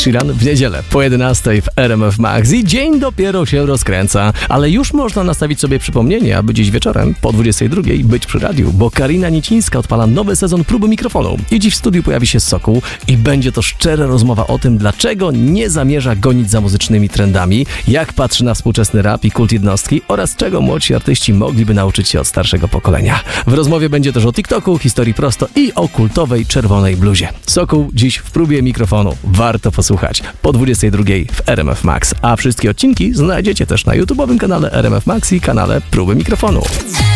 Sheeran w niedzielę po 11 w RMF Max i dzień dopiero się rozkręca, ale już można nastawić sobie przypomnienie, aby dziś wieczorem po 22 być przy radiu, bo Karina Nicińska odpala nowy sezon próby mikrofonu i dziś w studiu pojawi się Sokół i będzie to szczera rozmowa o tym, dlaczego nie zamierza gonić za muzycznymi trendami, jak patrzy na współczesny rap i kult jednostki oraz czego młodsi artyści mogliby nauczyć się od starszego pokolenia. W rozmowie będzie też o TikToku, historii prosto i o kultowej czerwonej bluzie. Sokół dziś w próbie mikrofonu. Warto posłuchać po 22 w RMF Max, a wszystkie odcinki znajdziecie też na YouTube'owym kanale RMF Max i kanale Próby Mikrofonu.